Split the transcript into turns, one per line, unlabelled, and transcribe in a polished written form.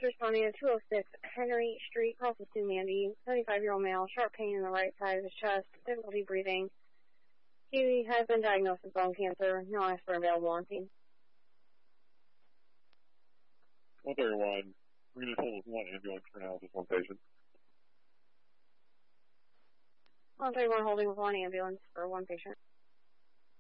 is responding to 206 Henry Street, crosses to Mandy, 75-year-old male, sharp pain in the right side of his chest, difficulty breathing. He has been diagnosed with bone cancer. No aspirin available on scene.
131. We need to hold one ambulance for now, just one patient.
131 holding with one ambulance for one patient.